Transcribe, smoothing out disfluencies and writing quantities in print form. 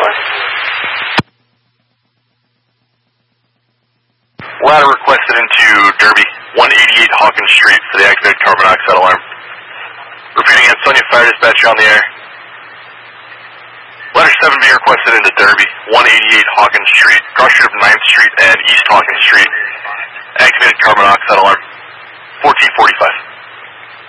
Ladder requested into Derby, 188 Hawkins Street for the activated carbon monoxide alarm. Repeating, Ansonia Fire Dispatch on the air. Ladder 7 being requested into Derby, 188 Hawkins Street, cross street of 9th Street and East Hawkins Street. Activated carbon monoxide alarm, 1445.